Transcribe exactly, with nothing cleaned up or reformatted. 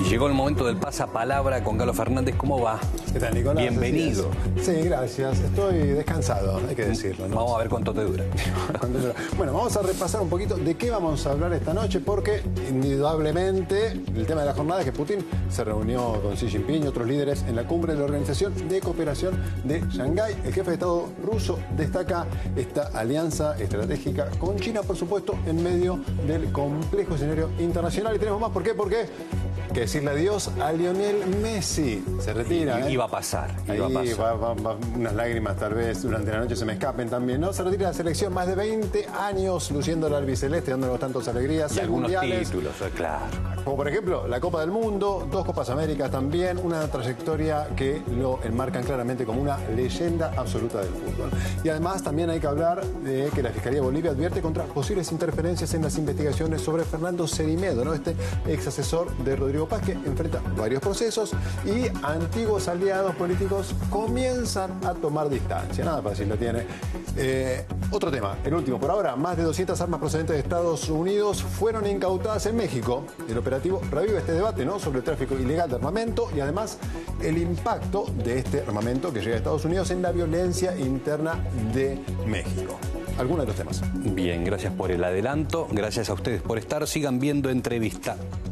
Llegó el momento del pasapalabra con Carlos Fernández. ¿Cómo va? ¿Qué tal, Nicolás? Bienvenido. Sí, gracias. Estoy descansado, hay que decirlo, ¿no? Vamos a ver cuánto te dura. Bueno, vamos a repasar un poquito de qué vamos a hablar esta noche, porque indudablemente el tema de la jornada es que Putin se reunió con Xi Jinping y otros líderes en la cumbre de la Organización de Cooperación de Shanghái. El jefe de Estado ruso destaca esta alianza estratégica con China, por supuesto, en medio del complejo escenario internacional. Y tenemos más. ¿Por qué? Porque que decirle adiós a Lionel Messi. Se retira. Y, ¿eh? Iba a pasar. Ahí iba a pasar. Va, va, va, unas lágrimas tal vez durante la noche se me escapen también, ¿no? Se retira de la selección, más de veinte años luciendo el albiceleste, dándonos tantas alegrías. Y algunos mundiales, títulos, claro. como por ejemplo la Copa del Mundo, dos Copas Américas también, una trayectoria que lo enmarcan claramente como una leyenda absoluta del fútbol. Y además también hay que hablar de que la Fiscalía de Bolivia advierte contra posibles interferencias en las investigaciones sobre Fernando Cerimedo, ¿no? Este ex asesor de Rodrigo Paz, que enfrenta varios procesos y antiguos aliados políticos comienzan a tomar distancia. Nada fácil lo tiene. Eh, otro tema, el último por ahora, más de doscientas armas procedentes de Estados Unidos fueron incautadas en México. El operativo revive este debate, ¿no?, sobre el tráfico ilegal de armamento y además el impacto de este armamento que llega a Estados Unidos en la violencia interna de México. Algunos de los temas. Bien, gracias por el adelanto. Gracias a ustedes por estar. Sigan viendo Entrevista.